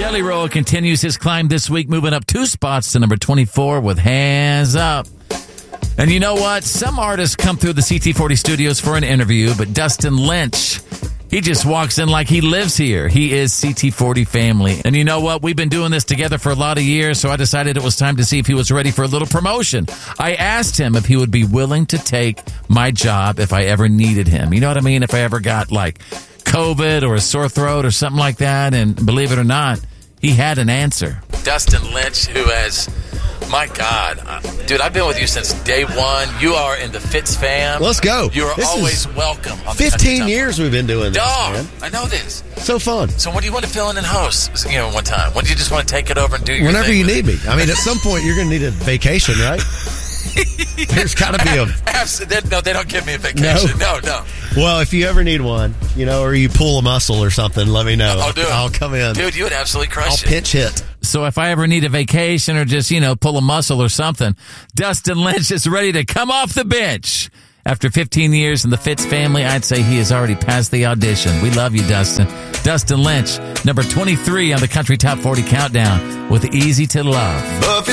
Jelly Roll continues his climb this week, moving up 2 spots to number 24 with Hands Up. And you know what? Some artists come through the CT40 studios for an interview, but Dustin Lynch, he just walks in like he lives here. He is CT40 family. And you know what? We've been doing this together for a lot of years, so I decided it was time to see if he was ready for a little promotion. I asked him if he would be willing to take my job if I ever needed him. You know what I mean? If I ever got like COVID or a sore throat or something like that. And believe it or not, he had an answer. Dustin Lynch, who has... My God. Dude, I've been with you since day one. You are in the Fitz fam. Let's go. You are always welcome. On 15 years we've been doing this, man. I know this. So fun. So when do you want to fill in and host, one time? When do you just want to take it over and do your Whenever thing? you need me. I mean, at some point, you're going to need a vacation, right? There's got to be a... No, they don't give me a vacation. No. Well, if you ever need one, or you pull a muscle or something, let me know. I'll do it. I'll come in. Dude, you would absolutely crush I'll pinch hit. So if I ever need a vacation or just, pull a muscle or something, Dustin Lynch is ready to come off the bench. After 15 years in the Fitz family, I'd say he has already passed the audition. We love you, Dustin. Dustin Lynch, number 23 on the Country Top 40 Countdown with Easy to Love.